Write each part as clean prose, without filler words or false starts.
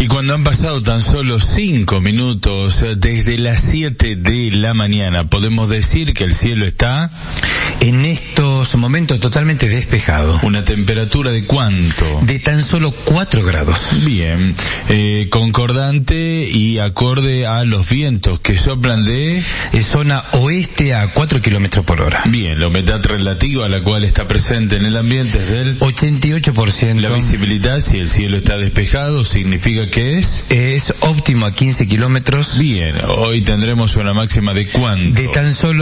cuando han pasado tan solo 5 minutos desde las 7 de la mañana, podemos decir que el cielo está en estos momentos totalmente despejado. ¿Una temperatura de cuánto? De tan solo 4 grados. Bien, concordante y acorde a los vientos que soplan de zona oeste a 4 kilómetros por hora. Bien, la humedad relativa, la cual está presente en el ambiente, es del 88%. La visibilidad, si el cielo está despejado, significa que es óptimo a 15 kilómetros. Bien, hoy tendremos una máxima de ¿cuánto? De tan solo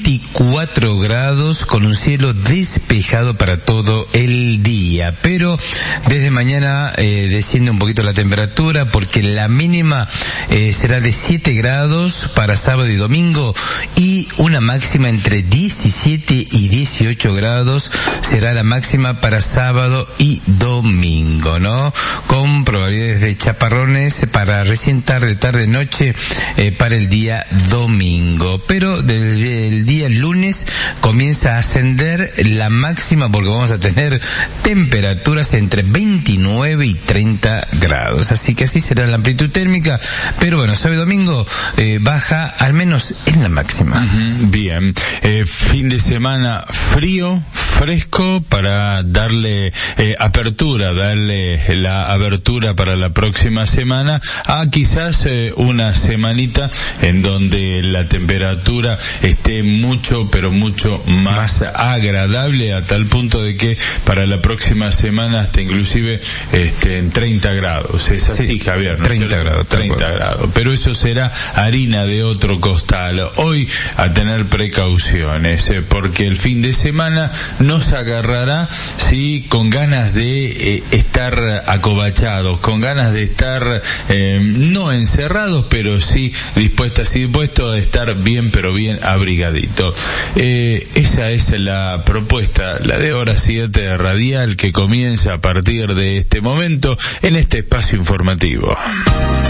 24 grados con un cielo despejado para todo el día. Pero desde mañana desciende un poquito la temperatura porque la mínima será de 7 grados para sábado y domingo y una máxima entre 17 y 18 grados será la máxima para sábado y domingo, ¿no? Con probabilidades de chaparrones para recién tarde, noche, para el día domingo. Pero desde el día lunes comienza a ascender la máxima porque vamos a tener temperaturas entre 29 y 30 grados. Así que así será la amplitud térmica. Pero bueno, sábado y domingo baja al menos en la máxima. Bien. Fin de semana frío, fresco para darle apertura, darle la abertura para la próxima semana a quizás una semanita en donde la temperatura esté mucho, pero mucho más agradable a tal punto de que para la próxima semana hasta inclusive en 30 grados. Es así, sí, Javier, ¿no? 30 grados. 30 grados. Pero eso será harina de otro costal. Hoy a tener precauciones, porque el fin de semana nos agarrará, sí, con ganas de estar acobachados, con ganas de estar no encerrados, pero sí dispuestos a estar bien, pero bien abrigadito. Esa es la propuesta, la de Hora 7 Radial, que comienza a partir de este momento en este espacio informativo.